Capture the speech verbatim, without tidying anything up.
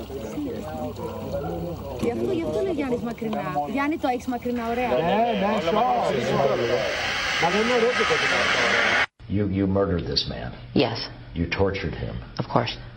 Γι' αυτό, γι' αυτό λέει Γιάννης μακρινά. Γιάννη, το έχεις μακρινά, ωραία. Ναι, ναι, σώ. Μα δεν είναι ωραίο το κομμάτι. You, you murdered this man. Yes, You tortured him. of course.